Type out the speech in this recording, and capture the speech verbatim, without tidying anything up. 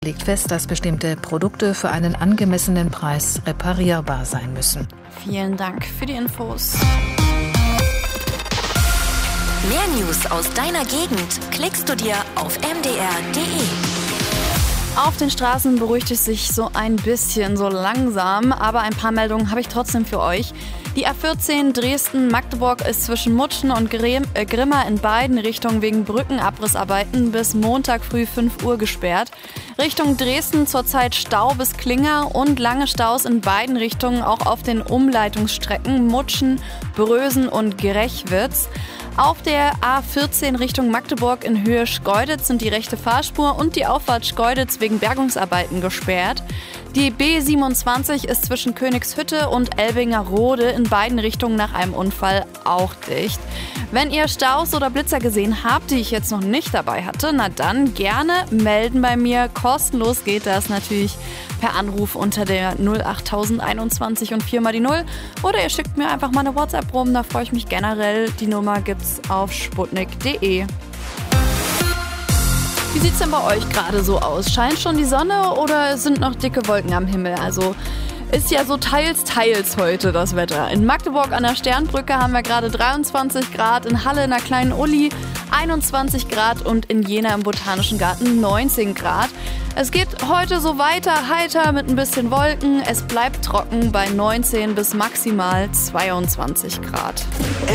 legt fest, dass bestimmte Produkte für einen angemessenen Preis reparierbar sein müssen. Vielen Dank für die Infos. Mehr News aus deiner Gegend klickst du dir auf m d r punkt d e. Auf den Straßen beruhigt es sich so ein bisschen, so langsam, aber ein paar Meldungen habe ich trotzdem für euch. Die A vierzehn Dresden-Magdeburg ist zwischen Mutschen und Grimma in beiden Richtungen wegen Brückenabrissarbeiten bis Montag früh fünf Uhr gesperrt. Richtung Dresden zurzeit Stau bis Klinger und lange Staus in beiden Richtungen, auch auf den Umleitungsstrecken Mutschen, Brösen und Grechwitz. Auf der A vierzehn Richtung Magdeburg in Höhe Schkeuditz sind die rechte Fahrspur und die Auffahrt Schkeuditz wegen Bergungsarbeiten gesperrt. Die B siebenundzwanzig ist zwischen Königshütte und Elbingerode in beiden Richtungen nach einem Unfall auch dicht. Wenn ihr Staus oder Blitzer gesehen habt, die ich jetzt noch nicht dabei hatte, na dann gerne melden bei mir. Kostenlos geht das natürlich per Anruf unter der null acht einundzwanzig und vier mal die null. Oder ihr schickt mir einfach mal eine WhatsApp rum, da freue ich mich generell. Die Nummer gibt's auf sputnik punkt de. Wie sieht's denn bei euch gerade so aus? Scheint schon die Sonne oder sind noch dicke Wolken am Himmel? Also ist ja so teils, teils heute das Wetter. In Magdeburg an der Sternbrücke haben wir gerade dreiundzwanzig Grad, in Halle in der kleinen Uli einundzwanzig Grad und in Jena im Botanischen Garten neunzehn Grad. Es geht heute so weiter, heiter mit ein bisschen Wolken. Es bleibt trocken bei neunzehn bis maximal zweiundzwanzig Grad.